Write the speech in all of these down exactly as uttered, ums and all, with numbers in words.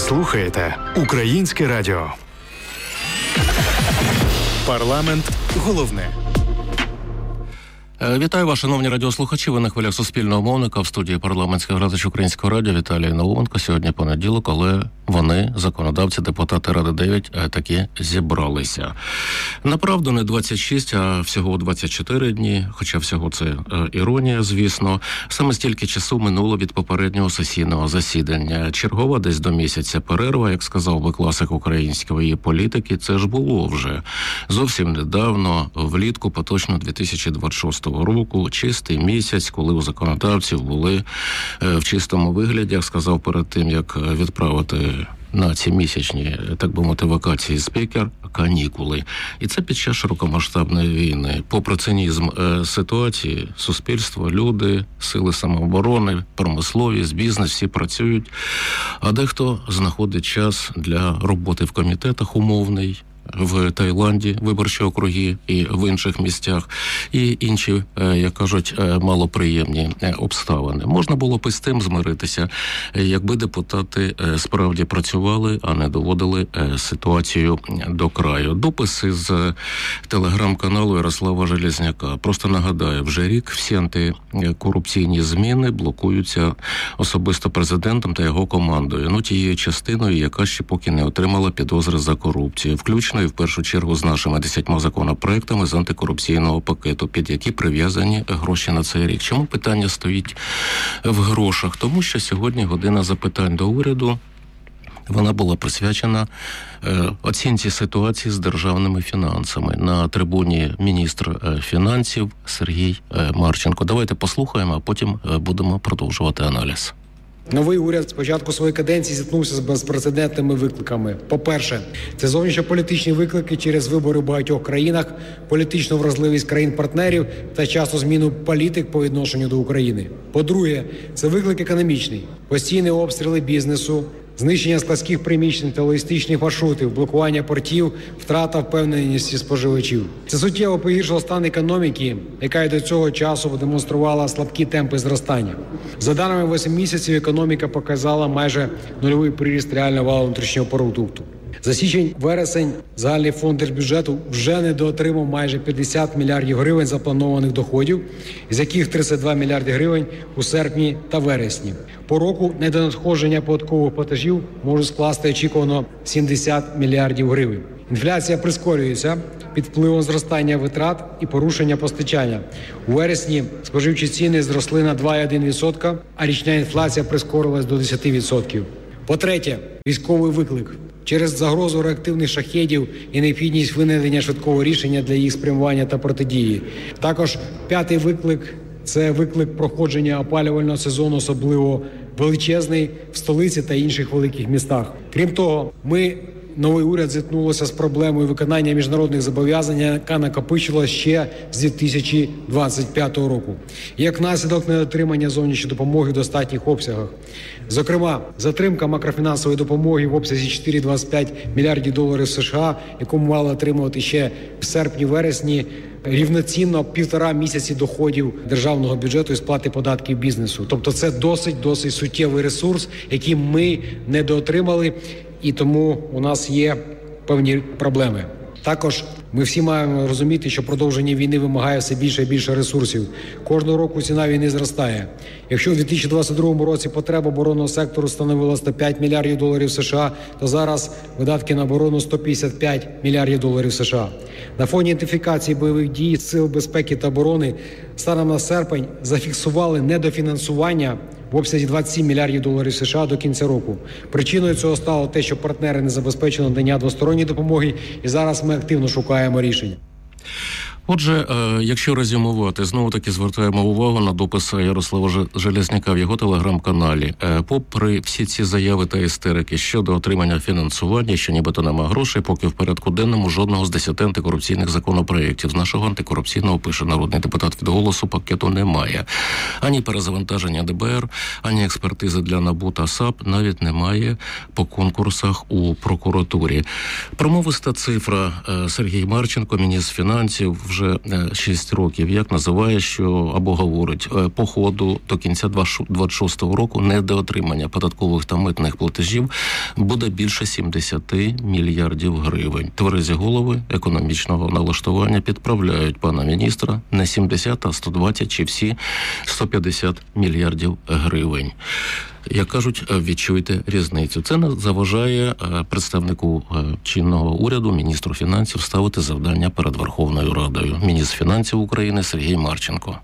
слухаєте Українське радіо. Парламент головне. Вітаю вас, шановні радіослухачі. Ви на хвилях суспільного мовника. В студії парламентського глядач Українського радіо Віталій Науменко. Сьогодні понеділок, але вони, законодавці, депутати Ради дев'ять, таки зібралися. Направду не двадцять шість, а всього двадцять чотири дні, хоча всього це іронія, звісно. Саме стільки часу минуло від попереднього сесійного засідання. Чергова десь до місяця перерва, як сказав би класик української політики, це ж було вже. Зовсім недавно, влітку поточно дві тисячі двадцять шостого року, чистий місяць, коли у законодавців були в чистому вигляді, як сказав перед тим, як відправити на ці місячні, так би мовити, вакації спікер, канікули. І це під час широкомасштабної війни. Попри цинізм е, ситуації, суспільство, люди, сили самооборони, промисловість, бізнес, всі працюють, а дехто знаходить час для роботи в комітетах умовний, в Таїланді, виборчі округи і в інших місцях, і інші, як кажуть, малоприємні обставини. Можна було б із тим змиритися, якби депутати справді працювали, а не доводили ситуацію до краю. Допис із телеграм-каналу Ярослава Железняка. Просто нагадаю, вже рік всі антикорупційні зміни блокуються особисто президентом та його командою. Ну, тією частиною, яка ще поки не отримала підозри за корупцію. Включно і в першу чергу з нашими десятьма законопроектами з антикорупційного пакету, під які прив'язані гроші на цей рік. Чому питання стоїть в грошах? Тому що сьогодні година запитань до уряду, вона була присвячена е, оцінці ситуації з державними фінансами. На трибуні міністр е, фінансів Сергій е, Марченко. Давайте послухаємо, а потім е, будемо продовжувати аналіз. Новий уряд з початку своєї каденції зіткнувся з безпрецедентними викликами. По-перше, це зовнішньополітичні виклики через вибори в багатьох країнах, політичну вразливість країн-партнерів та часто зміну політик по відношенню до України. По-друге, це виклик економічний. Постійні обстріли бізнесу, знищення складських приміщень та логістичних маршрутів, блокування портів, втрата впевненості споживачів. Це суттєво погіршило стан економіки, яка й до цього часу демонструвала слабкі темпи зростання. За даними восьми місяців, економіка показала майже нульовий приріст реального валового внутрішнього продукту. За січень-вересень загальний фонд держбюджету вже недоотримав майже п'ятдесят мільярдів гривень запланованих доходів, з яких тридцять два мільярди гривень у серпні та вересні. По року недонадходження податкових платежів може скласти очікувано сімдесят мільярдів гривень. Інфляція прискорюється під впливом зростання витрат і порушення постачання. У вересні споживчі ціни зросли на два цілих одна десята відсотка, а річна інфляція прискорилась до десять відсотків. По-третє, військовий виклик. Через загрозу реактивних шахедів і необхідність винайдення швидкого рішення для їх спрямування та протидії. Також п'ятий виклик – це виклик проходження опалювального сезону, особливо величезний в столиці та інших великих містах. Крім того, ми, новий уряд, зіткнулося з проблемою виконання міжнародних зобов'язань, яка накопичилась ще з дві тисячі двадцять п'ятого року. Як наслідок недотримання зовнішньої допомоги в достатніх обсягах. Зокрема, затримка макрофінансової допомоги в обсязі чотири цілих двадцять п'ять мільярдів доларів США, яку ми мали отримувати ще в серпні-вересні, рівноцінно півтора місяці доходів державного бюджету і сплати податків бізнесу. Тобто це досить-досить суттєвий ресурс, який ми недоотримали, і тому у нас є певні проблеми. Також ми всі маємо розуміти, що продовження війни вимагає все більше і більше ресурсів. Кожного року ціна війни зростає. Якщо в дві тисячі двадцять другому році потреба оборонного сектору становила сто п'ять мільярдів доларів США, то зараз видатки на оборону сто п'ятдесят п'ять мільярдів доларів США. На фоні ідентифікації бойових дій Сил безпеки та оборони станом на серпень зафіксували недофінансування в обсязі двадцять сім мільярдів доларів США до кінця року. Причиною цього стало те, що партнери не забезпечили надання двосторонньої допомоги, і зараз ми активно шукаємо рішення. Отже, якщо резюмувати, знову-таки звертаємо увагу на допис Ярослава Железняка в його телеграм-каналі. Попри всі ці заяви та істерики щодо отримання фінансування, що нібито нема грошей, поки в порядку денному жодного з десяти антикорупційних законопроєктів з нашого антикорупційного, пише народний депутат від «Голосу», пакету немає. Ані перезавантаження де бе ер, ані експертизи для НАБУ та САП навіть немає по конкурсах у прокуратурі. Промовиста цифра Сергій Марченко, міністр фінансів, вже шість років, як називає, що або говорить по ходу до кінця двадцять шостого року недоотримання податкових та митних платежів буде більше сімдесят мільярдів гривень. Тверезі голови економічного налаштування підправляють пана міністра не сімдесят, а сто двадцять чи всі сто п'ятдесят мільярдів гривень. Як кажуть, відчуйте різницю. Це не заважає представнику чинного уряду, міністру фінансів, ставити завдання перед Верховною Радою. Міністр фінансів України Сергій Марченко.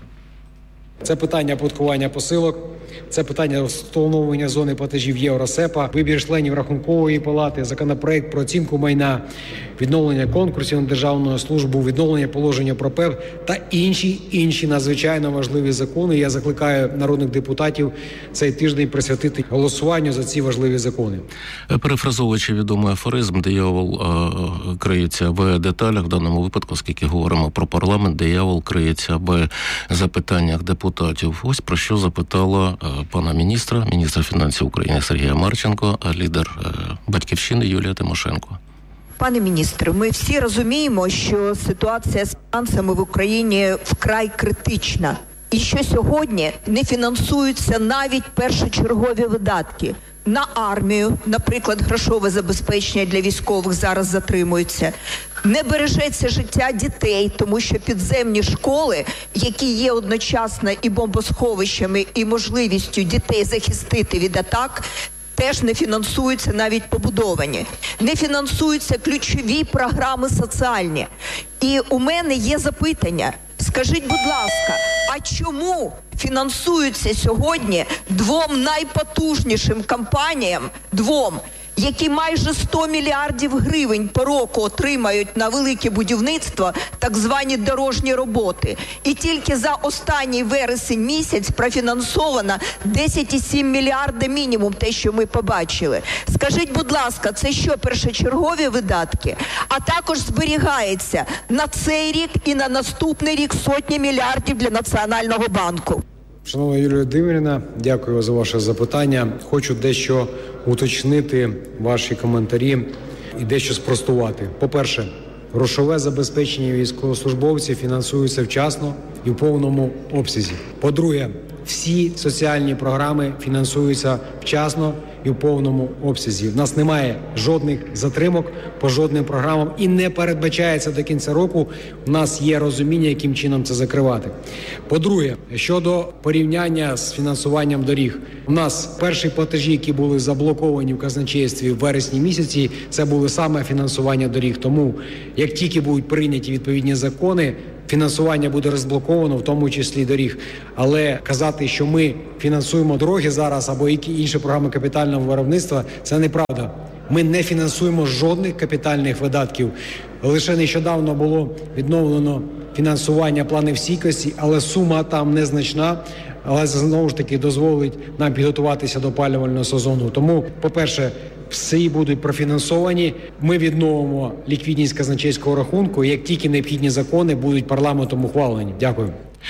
Це питання оподаткування посилок, це питання встановлення зони платежів Євросепа, вибір членів Рахункової палати, законопроект про оцінку майна, відновлення конкурсів на державну службу, відновлення положення про ПЕП та інші, інші надзвичайно важливі закони. Я закликаю народних депутатів цей тиждень присвятити голосуванню за ці важливі закони. Перефразовуючи відомий афоризм, диявол е, криється в деталях, в даному випадку, оскільки говоримо про парламент, диявол криється в запитаннях депутатів. Ось про що запитала е, пана міністра, міністра фінансів України Сергія Марченко, а лідер е, Батьківщини Юлія Тимошенко. Пане міністре, ми всі розуміємо, що ситуація з фінансами в Україні вкрай критична. І що сьогодні не фінансуються навіть першочергові видатки. На армію, наприклад, грошове забезпечення для військових зараз затримується. Не бережеться життя дітей, тому що підземні школи, які є одночасно і бомбосховищами, і можливістю дітей захистити від атак, теж не фінансуються, навіть побудовані. Не фінансуються ключові програми соціальні. І у мене є запитання. Скажіть, будь ласка, а чому фінансуються сьогодні двом найпотужнішим компаніям, двом, які майже сто мільярдів гривень по року отримають на велике будівництво, так звані дорожні роботи. І тільки за останній вересень місяць профінансовано десять цілих сім мільярда мінімум, те, що ми побачили. Скажіть, будь ласка, це що, першочергові видатки? А також зберігається на цей рік і на наступний рік сотні мільярдів для Національного банку. Шановна Юлія Володимирівна, дякую за ваше запитання. Хочу дещо уточнити ваші коментарі і дещо спростувати. По-перше, грошове забезпечення військовослужбовців фінансується вчасно і в повному обсязі. По-друге, всі соціальні програми фінансуються вчасно і в повному обсязі. В нас немає жодних затримок по жодним програмам і не передбачається до кінця року. У нас є розуміння, яким чином це закривати. По-друге, щодо порівняння з фінансуванням доріг. У нас перші платежі, які були заблоковані в казначействі в вересні місяці, це були саме фінансування доріг. Тому, як тільки будуть прийняті відповідні закони, фінансування буде розблоковано, в тому числі доріг. Але казати, що ми фінансуємо дороги зараз або які інші програми капітального виробництва, це неправда. Ми не фінансуємо жодних капітальних видатків. Лише нещодавно було відновлено фінансування планів стійкості, але сума там незначна, але знову ж таки дозволить нам підготуватися до опалювального сезону. Тому, по-перше, всі будуть профінансовані. Ми відновимо ліквідність казначейського рахунку, як тільки необхідні закони будуть парламентом ухвалені. Дякую.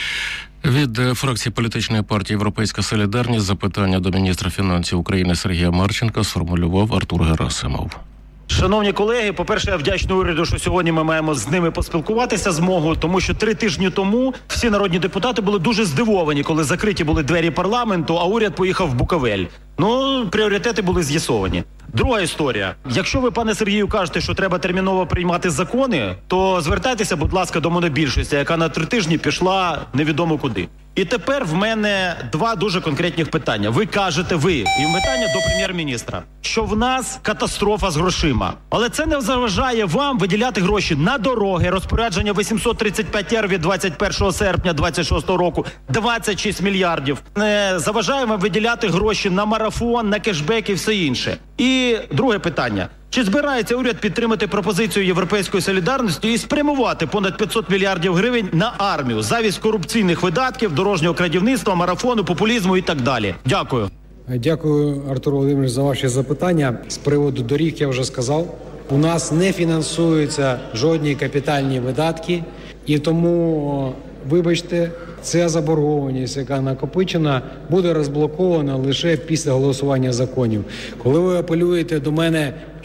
Від фракції політичної партії «Європейська солідарність» запитання до міністра фінансів України Сергія Марченка сформулював Артур Герасимов. Шановні колеги, по-перше, я вдячний уряду, що сьогодні ми маємо з ними поспілкуватися змогу, тому що три тижні тому всі народні депутати були дуже здивовані, коли закриті були двері парламенту, а уряд поїхав в Буковель. Ну, пріоритети були з'ясовані. Друга історія. Якщо ви, пане Сергію, кажете, що треба терміново приймати закони, то звертайтеся, будь ласка, до монобільшості, яка на три тижні пішла невідомо куди. І тепер в мене два дуже конкретних питання. Ви кажете, ви, і питання до прем'єр-міністра, що в нас катастрофа з грошима. Але це не заважає вам виділяти гроші на дороги, розпорядження вісімсот тридцять п'ять ер від двадцять першого серпня двадцять шостого року, двадцять шість мільярдів. Не заважає вам виділяти гроші на марафон, на кешбек і все інше. І друге питання. Чи збирається уряд підтримати пропозицію Європейської солідарності і спрямувати понад п'ятсот мільярдів гривень на армію, замість корупційних видатків, дорожнього крадівництва, марафону, популізму і так далі? Дякую. Дякую, Артур Володимирович, за ваші запитання. З приводу доріг я вже сказав. У нас не фінансуються жодні капітальні видатки, і тому, вибачте, ця заборгованість, яка накопичена, буде розблокована лише після голосування законів. Коли ви апелюєте до мене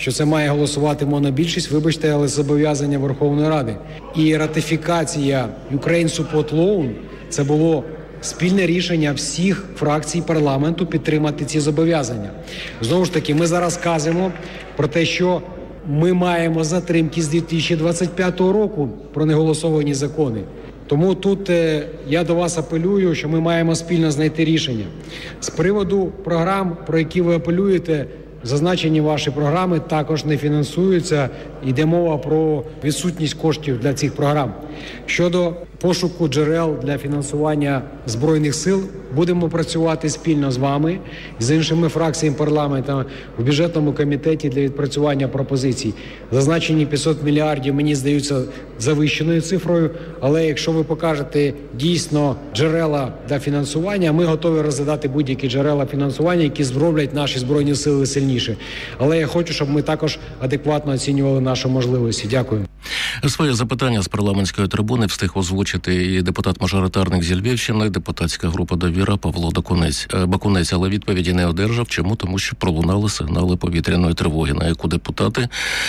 що це має голосувати монобільшість, вибачте, але зобов'язання Верховної Ради. І ратифікація Ukraine Support Loan – це було спільне рішення всіх фракцій парламенту підтримати ці зобов'язання. Знову ж таки, ми зараз кажемо про те, що ми маємо затримки з дві тисячі двадцять п'ятого року про неголосовані закони. Тому тут е, я до вас апелюю, що ми маємо спільно знайти рішення. З приводу програм, про які ви апелюєте, зазначені ваші програми також не фінансуються. Йде мова про відсутність коштів для цих програм. Щодо пошуку джерел для фінансування Збройних сил, будемо працювати спільно з вами, з іншими фракціями парламенту в бюджетному комітеті для відпрацювання пропозицій. Зазначені п'ятсот мільярдів, мені здаються, завищеною цифрою, але якщо ви покажете дійсно джерела для фінансування, ми готові розглядати будь-які джерела фінансування, які зроблять наші Збройні сили сильніше. Але я хочу, щоб ми також адекватно оцінювали наші можливості. Дякую. Своє запитання з парламентської трибуни встиг озвучити і депутат-мажоритарник зі Львівщини, депутатська група «Довіра» Павло Бакунець. Бакунець, але відповіді не одержав. Чому? Тому що пролунали сигнали повітряної тривоги, на яку депутати,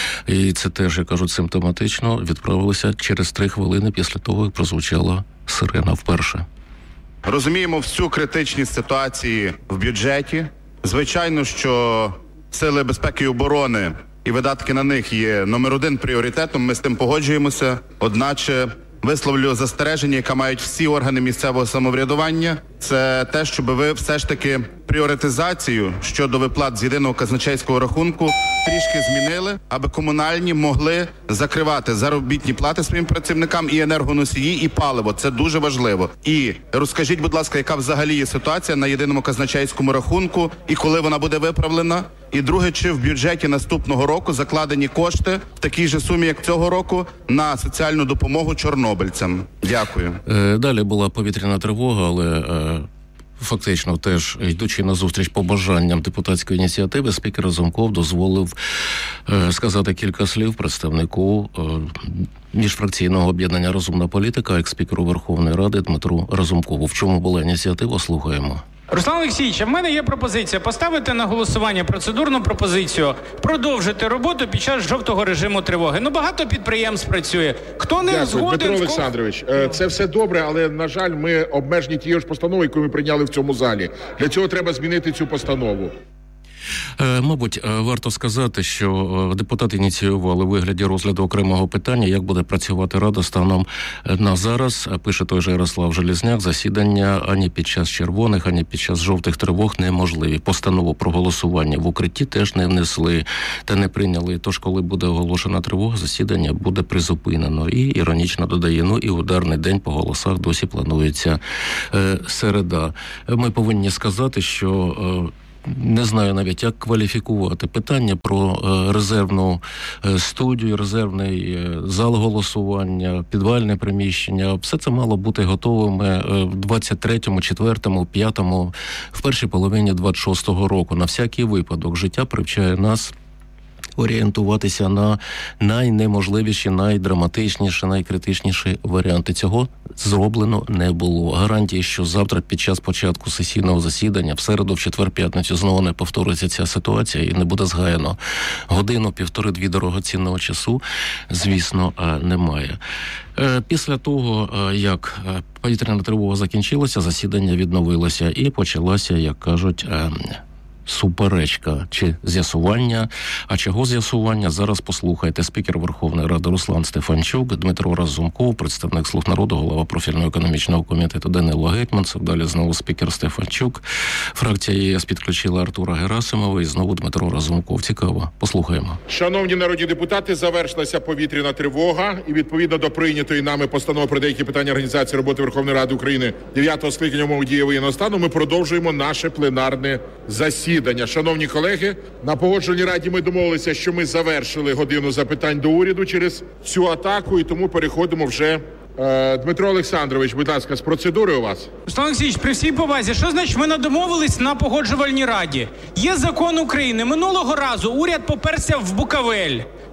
і це теж, як кажуть, симптоматично, відправилися через три хвилини після того, як прозвучала сирена вперше. Розуміємо всю критичність ситуації в бюджеті. Звичайно, що сили безпеки і оборони і видатки на них є номер один пріоритетом, ми з тим погоджуємося. Одначе висловлю застереження, яке мають всі органи місцевого самоврядування, це те, щоб ви все ж таки пріоритизацію щодо виплат з єдиного казначейського рахунку трішки змінили, аби комунальні могли закривати заробітні плати своїм працівникам і енергоносії, і паливо. Це дуже важливо. І розкажіть, будь ласка, яка взагалі є ситуація на єдиному казначейському рахунку і коли вона буде виправлена? І друге, чи в бюджеті наступного року закладені кошти в такій же сумі, як цього року, на соціальну допомогу чорнобильцям? Дякую. Е, далі була повітряна тривога, але е, фактично теж, йдучи на зустріч побажанням депутатської ініціативи, спікер Разумков дозволив е, сказати кілька слів представнику е, міжфракційного об'єднання «Розумна політика», екс-спікеру Верховної Ради Дмитру Разумкову. В чому була ініціатива? Слухаємо. Руслан Олексійович, в мене є пропозиція поставити на голосування процедурну пропозицію продовжити роботу під час жовтого режиму тривоги. Ну, багато підприємств працює. Хто не Дякую, згоден... Дмитро Олександрович, це все добре, але, на жаль, ми обмежені тією ж постановою, яку ми прийняли в цьому залі. Для цього треба змінити цю постанову. Мабуть, варто сказати, що депутати ініціювали у вигляді розгляду окремого питання, як буде працювати Рада станом на зараз. Пише той же Ярослав Железняк, засідання ані під час червоних, ані під час жовтих тривог неможливі. Постанову про голосування в укритті теж не внесли та не прийняли. Тож, коли буде оголошена тривога, засідання буде призупинено. І іронічно додає, ну і ударний день по голосах досі планується е, середа. Ми повинні сказати, що... Е, Не знаю навіть, як кваліфікувати питання про е, резервну е, студію, резервний е, зал голосування, підвальне приміщення. Все це мало бути готовими е, в двадцять третьому, четвертому, п'ятому, в першій половині двадцять шостого року. На всякий випадок життя привчає нас орієнтуватися на найнеможливіші, найдраматичніші, найкритичніші варіанти. Цього зроблено не було. Гарантії, що завтра під час початку сесійного засідання, в середу, в четвер-п'ятницю знову не повториться ця ситуація і не буде згаяно годину, півтори-дві дорогоцінного часу, звісно, немає. Після того, як повітряна тривога закінчилася, засідання відновилося і почалася, як кажуть, суперечка чи з'ясування. А чого з'ясування? Зараз послухайте. Спікер Верховної Ради Руслан Стефанчук, Дмитро Разумков, представник «Слуг народу», голова профільного економічного комітету Данило Гетманцев, далі знову спікер Стефанчук, фракція ЄС підключила Артура Герасимова і знову Дмитро Разумков. Цікаво. Послухаємо. Шановні народні депутати, завершилася повітряна тривога і відповідно до прийнятої нами постанови про деякі питання організації роботи Верховної Ради України дев'ятого скликання умови дії воєнного стану ми продовжуємо наше пленарне засідання. Шановні колеги, на Погоджувальній раді ми домовилися, що ми завершили годину запитань до уряду через цю атаку, і тому переходимо вже. Е, Дмитро Олександрович, будь ласка, з процедури у вас. Руслан Олексійович, при всій повазі, що значить ми не домовились на Погоджувальній раді? Є закон України. Минулого разу уряд поперся в Буковель.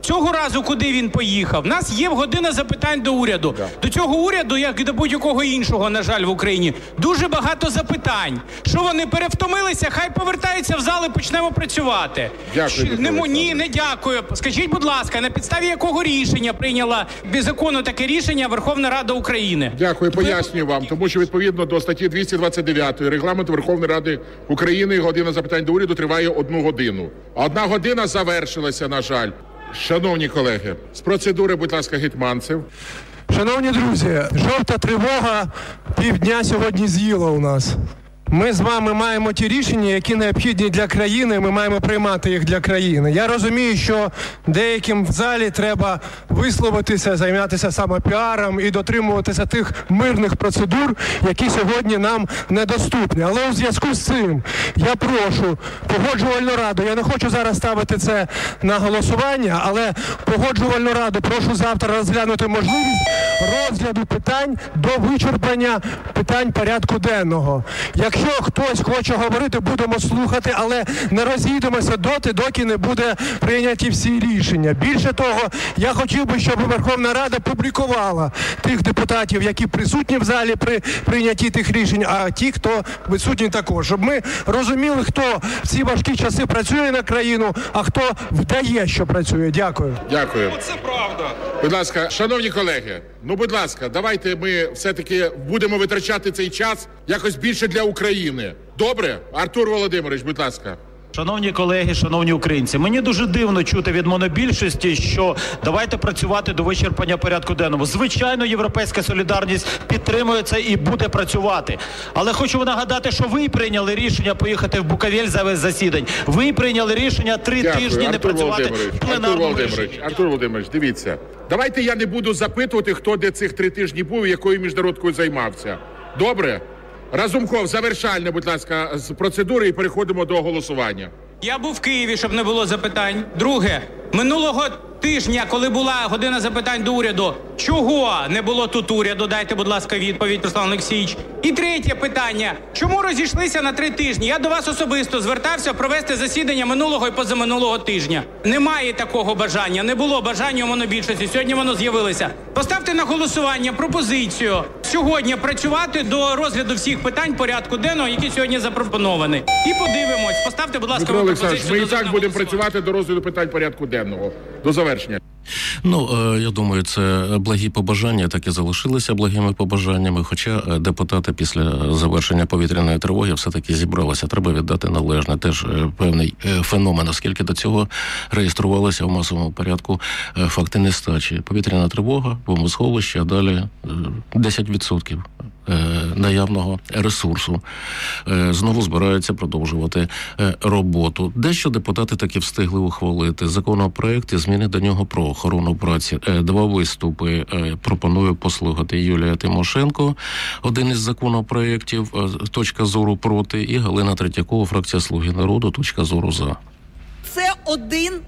Цього разу куди він поїхав? У нас є година запитань до уряду. Да. До цього уряду, як і до будь-якого іншого, на жаль, в Україні, дуже багато запитань. Що вони перевтомилися? Хай повертаються в зал і почнемо працювати. Дякую. Не, ні, не дякую. Скажіть, будь ласка, на підставі якого рішення прийняла без закону таке рішення Верховна Рада України? Дякую, пояснюю вам. Тому що відповідно до статті двісті двадцять дев'ять Регламенту Верховної Ради України година запитань до уряду триває одну годину. Одна година завершилася, на жаль. Шановні колеги, з процедури, будь ласка, Гетманцев. Шановні друзі, жовта тривога півдня сьогодні з'їла у нас. Ми з вами маємо ті рішення, які необхідні для країни, ми маємо приймати їх для країни. Я розумію, що деяким в залі треба висловитися, займатися самопіаром і дотримуватися тих мирних процедур, які сьогодні нам недоступні. Але у зв'язку з цим я прошу Погоджувальну раду, я не хочу зараз ставити це на голосування, але Погоджувальну раду прошу завтра розглянути можливість розгляду питань до вичерпання питань порядку денного. Якщо хтось хоче говорити, будемо слухати, але не розійдемося доти, доки не буде прийняті всі рішення. Більше того, я хотів би, щоб Верховна Рада публікувала тих депутатів, які присутні в залі при прийнятті тих рішень, а ті, хто відсутні також. Щоб ми розуміли, хто в ці важкі часи працює на країну, а хто вдає, що працює. Дякую. Дякую. Оце правда. Будь ласка, шановні колеги, ну, будь ласка, давайте ми все-таки будемо витрачати цей час якось більше для України. Добре? Артур Володимирович, будь ласка. Шановні колеги, шановні українці, мені дуже дивно чути від монобільшості, що давайте працювати до вичерпання порядку денного. Звичайно, Європейська солідарність підтримує це і буде працювати. Але хочу нагадати, що ви прийняли рішення поїхати в Буковель за весь засідань. Ви прийняли рішення три Дякую, тижні Артур не працювати в пленарному Артур режимі. Володимирович, Артур Володимирович, дивіться. Давайте я не буду запитувати, хто де цих три тижні був і якою міжнародкою займався. Добре? Разумков, завершальне, будь ласка, з процедури і переходимо до голосування. Я був в Києві, щоб не було запитань. Друге, минулого тижня, коли була година запитань до уряду, чого не було тут уряду? Дайте, будь ласка, відповідь, Руслан Олексійович. І третє питання. Чому розійшлися на три тижні? Я до вас особисто звертався провести засідання минулого і позаминулого тижня. Немає такого бажання, не було бажання у монобільшості. Сьогодні воно з'явилося. Поставте на голосування пропозицію сьогодні працювати до розгляду всіх питань порядку денного, які сьогодні запропоновані. І подивимось. Поставте, будь ласка, Дмитро Олександрович, пропозицію. ми і так будемо працювати до розгляду питань порядку денного. До завершення. Ну, я думаю, це благі побажання, так і залишилися благими побажаннями, хоча депутати після завершення повітряної тривоги все-таки зібралися. Треба віддати належне. Теж певний феномен, оскільки до цього реєструвалися в масовому порядку факти нестачі. Повітряна тривога, бомбосховище, а далі десять відсотків наявного ресурсу. Знову збираються продовжувати роботу. Дещо депутати таки встигли ухвалити. Законопроект і зміни до нього про охорону праці. Два виступи пропоную послухати. Юлія Тимошенко, один із законопроєктів, точка зору проти, і Галина Третьякова, фракція «Слуги народу», точка зору за. Це один